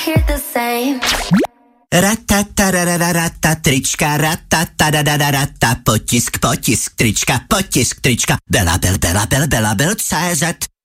hear the same. Ratatarararata, trička, ratatadadadata, potisk, trička, Bela, CZ.